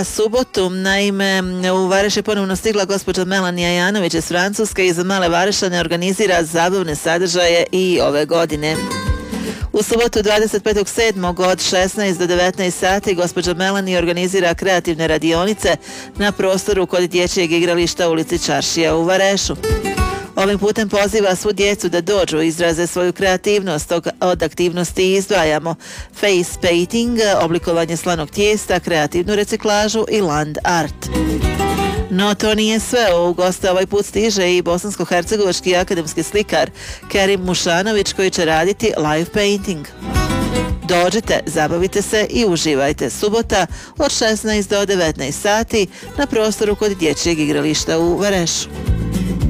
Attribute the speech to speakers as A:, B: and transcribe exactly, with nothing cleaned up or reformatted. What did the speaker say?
A: Subotu. Naime, u Vareš je ponovno stigla gospođa Melanija Janović iz Francuske i za male Varešane organizira zabavne sadržaje i ove godine. U subotu dvadeset petog sedmog od šesnaest do devetnaest sati gospođa Melani organizira kreativne radionice na prostoru kod dječjeg igrališta ulici Čaršija u Varešu. Ovim putem poziva svu djecu da dođu i izraze svoju kreativnost. Od aktivnosti izdvajamo face painting, oblikovanje slanog tijesta, kreativnu reciklažu i land art. No to nije sve, u goste ovaj put stiže i bosansko-hercegovački akademski slikar Kerim Mušanović koji će raditi live painting. Dođite, zabavite se i uživajte. Subota od šesnaest do devetnaest sati na prostoru kod dječjeg igrališta u Varešu.